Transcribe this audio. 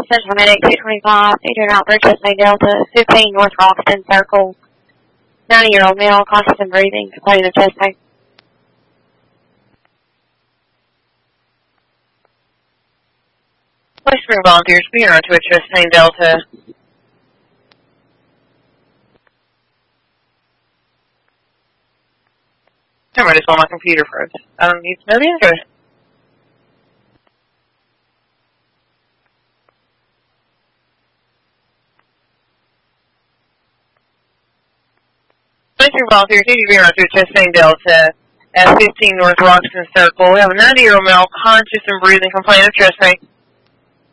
Central Medic 225, Adrian Outbridge, St. Delta, 15 North Roxton Circle, 90-year-old male, conscious and breathing, complaining of chest pain. Please bring volunteers, be on to address St. Delta. I'm ready to on my computer first. I don't need to know the address. Please bring volunteers, need to be on to address St. Delta at 15 North Roxton Circle. We have a 90-year-old male, conscious and breathing, complaining of chest pain.